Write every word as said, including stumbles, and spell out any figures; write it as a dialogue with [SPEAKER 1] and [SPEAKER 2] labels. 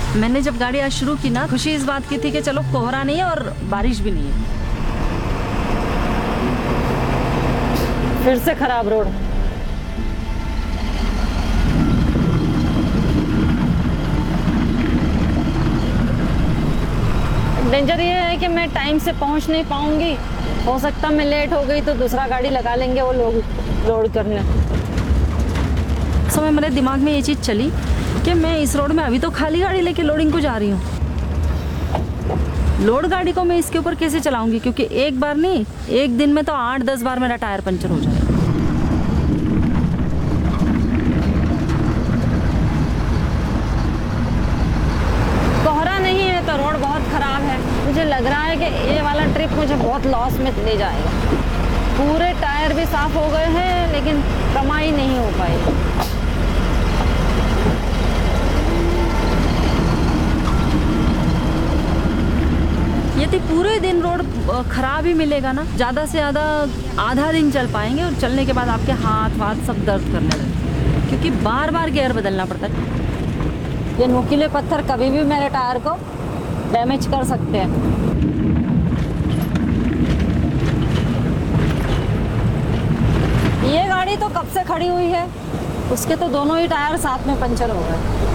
[SPEAKER 1] मैंने जब गाड़ी आज शुरू की ना, खुशी इस बात की थी कि चलो कोहरा नहीं है और बारिश भी नहीं है।
[SPEAKER 2] फिर से खराब रोड। डेंजर ये है कि मैं टाइम से पहुंच नहीं पाऊंगी, हो सकता मैं लेट हो गई तो दूसरा गाड़ी लगा लेंगे वो लोग लोड करने।
[SPEAKER 1] समय मेरे दिमाग में ये चीज़ चली कि मैं इस रोड में अभी तो खाली गाड़ी लेके लोडिंग को जा रही हूँ, लोड गाड़ी को मैं इसके ऊपर कैसे चलाऊंगी, क्योंकि एक बार नहीं, एक दिन में तो आठ दस बार मेरा टायर पंचर हो जाएगा।
[SPEAKER 2] कोहरा नहीं है तो रोड बहुत खराब है। मुझे लग रहा है कि ये वाला ट्रिप मुझे बहुत लॉस में ले जाएगा। पूरे टायर भी साफ हो गए हैं लेकिन कमाई नहीं हो पाई।
[SPEAKER 1] यदि पूरे दिन रोड खराब ही मिलेगा ना, ज़्यादा से ज़्यादा आधा दिन चल पाएंगे और चलने के बाद आपके हाथ वाथ सब दर्द करने लगेंगे, क्योंकि बार बार गियर बदलना पड़ता है।
[SPEAKER 2] ये नुकीले पत्थर कभी भी मेरे टायर को डैमेज कर सकते हैं। ये गाड़ी तो कब से खड़ी हुई है, उसके तो दोनों ही टायर साथ में पंचर हो गए।